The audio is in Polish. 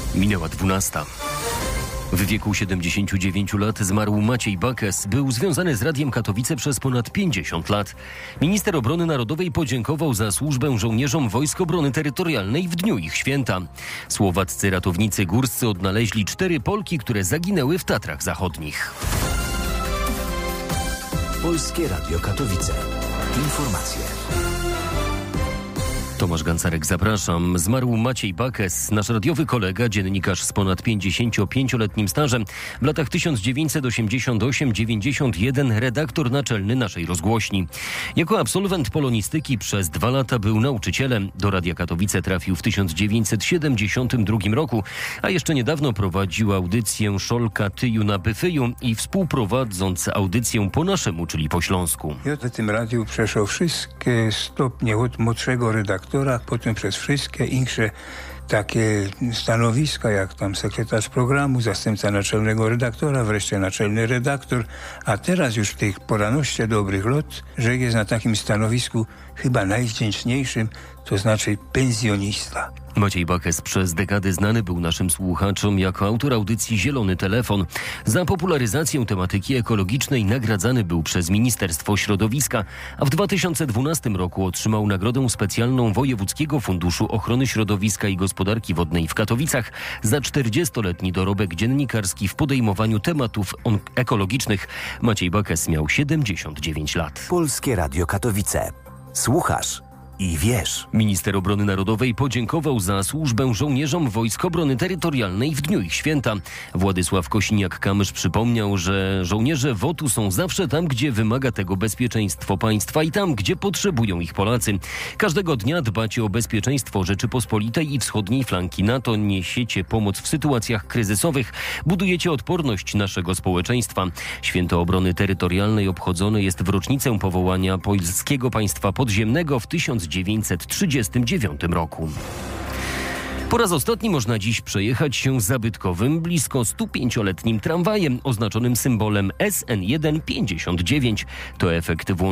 Minęła 12. W wieku 79 lat zmarł Maciej Bakes. Był związany z Radiem Katowice przez ponad 50 lat. Minister Obrony Narodowej podziękował za służbę żołnierzom Wojsk Obrony Terytorialnej w dniu ich święta. Słowaccy ratownicy górscy odnaleźli 4 Polki, które zaginęły w Tatrach Zachodnich. Polskie Radio Katowice. Informacje. Tomasz Gancarek, zapraszam. Zmarł Maciej Bakes, nasz radiowy kolega, dziennikarz z ponad 55-letnim stażem. W latach 1988-91 redaktor naczelny naszej rozgłośni. Jako absolwent polonistyki przez 2 lata był nauczycielem. Do Radia Katowice trafił w 1972 roku, a jeszcze niedawno prowadził audycję Szolka Tyju na Byfyju i współprowadząc audycję po naszemu, czyli po śląsku. Ja w tym radiu przeszło wszystkie stopnie od młodszego redaktora, potem przez wszystkie inne takie stanowiska, jak tam sekretarz programu, zastępca naczelnego redaktora, wreszcie naczelny redaktor, a teraz już w tej poraności dobrych lat, że jest na takim stanowisku chyba najwdzięczniejszym, to znaczy pensjonista. Maciej Bakes przez dekady znany był naszym słuchaczom jako autor audycji Zielony Telefon. Za popularyzację tematyki ekologicznej nagradzany był przez Ministerstwo Środowiska, a w 2012 roku otrzymał nagrodę specjalną Wojewódzkiego Funduszu Ochrony Środowiska i Gospodarki Wodnej w Katowicach za 40-letni dorobek dziennikarski w podejmowaniu tematów ekologicznych. Maciej Bakes miał 79 lat. Polskie Radio Katowice. Słuchasz i wiesz. Minister Obrony Narodowej podziękował za służbę żołnierzom Wojsk Obrony Terytorialnej w dniu ich święta. Władysław Kosiniak-Kamysz przypomniał, że żołnierze WOT-u są zawsze tam, gdzie wymaga tego bezpieczeństwo państwa i tam, gdzie potrzebują ich Polacy. Każdego dnia dbacie o bezpieczeństwo Rzeczypospolitej i wschodniej flanki NATO, niesiecie pomoc w sytuacjach kryzysowych, budujecie odporność naszego społeczeństwa. Święto Obrony Terytorialnej obchodzone jest w rocznicę powołania Polskiego Państwa Podziemnego w 1939 roku. Po raz ostatni można dziś przejechać się zabytkowym, blisko 105-letnim tramwajem oznaczonym symbolem SN159. To efekt